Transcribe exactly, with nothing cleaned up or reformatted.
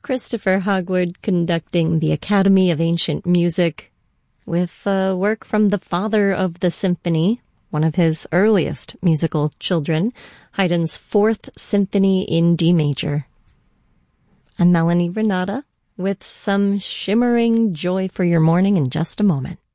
Christopher Hogwood conducting the Academy of Ancient Music with uh, work from the father of the symphony, one of his earliest musical children, Haydn's Fourth Symphony in D major. I'm Melanie Renata with some shimmering joy for your morning in just a moment.